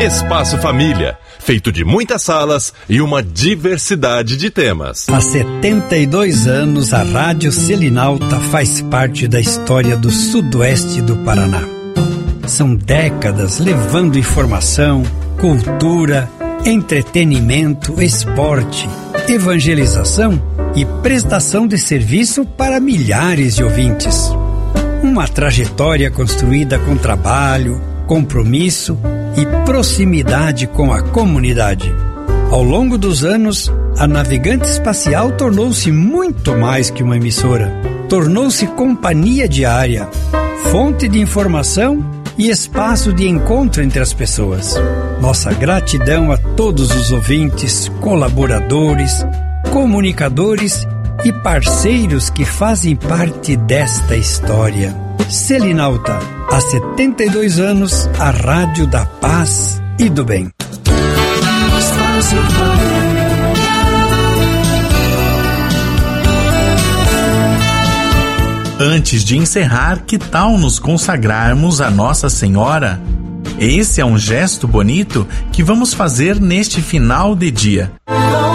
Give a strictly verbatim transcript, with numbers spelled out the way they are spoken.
Espaço Família, feito de muitas salas e uma diversidade de temas. Há setenta e dois anos, a Rádio Selinalta faz parte da história do sudoeste do Paraná. São décadas levando informação, cultura, entretenimento, esporte, evangelização e prestação de serviço para milhares de ouvintes. Uma trajetória construída com trabalho, compromisso e proximidade com a comunidade. Ao longo dos anos, a Navegante Espacial tornou-se muito mais que uma emissora. Tornou-se companhia diária, fonte de informação e espaço de encontro entre as pessoas. Nossa gratidão a todos os ouvintes, colaboradores, comunicadores e parceiros que fazem parte desta história. Selinalta, há setenta e dois anos, a rádio da paz e do bem. Antes de encerrar, que tal nos consagrarmos a Nossa Senhora? Esse é um gesto bonito que vamos fazer neste final de dia.